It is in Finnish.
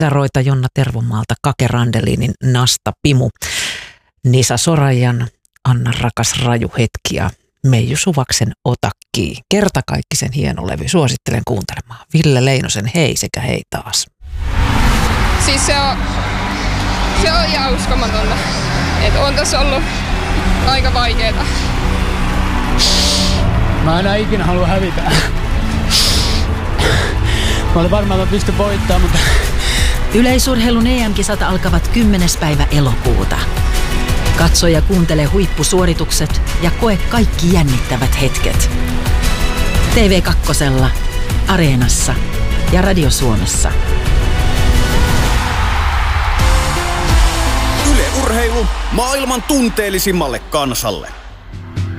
Roita, Jonna Tervomaalta, Kake Randelinin, Nasta Pimu, Nisa Sorajan, Anna Rakas Raju hetki ja Meiju Suvaksen Otakki. Kertakaikkisen hieno levy. Suosittelen kuuntelemaan. Ville Leinosen Hei sekä hei taas. Siis se on ihan uskomatonta. Että on tässä ollut aika vaikeeta. Mä enää ikinä halua hävitä. Mä olin varmaan, että mä pystyn voittaa, mutta... Yleisurheilun EM-kisat alkavat 10. päivä elokuuta. Katso ja kuuntele huippusuoritukset ja koe kaikki jännittävät hetket. TV2, Areenassa ja Radio Suomessa. Yle Urheilu maailman tunteellisimmalle kansalle.